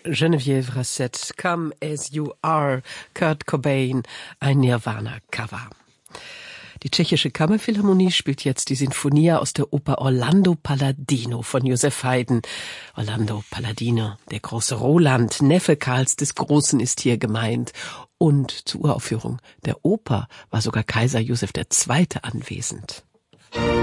Geneviève Rasset, Come As You Are, Kurt Cobain, ein Nirvana-Cover. Die tschechische Kammerphilharmonie spielt jetzt die Sinfonia aus der Oper Orlando Palladino von Joseph Haydn. Orlando Palladino, der große Roland, Neffe Karls des Großen, ist hier gemeint. Und zur Uraufführung der Oper war sogar Kaiser Joseph II. Anwesend.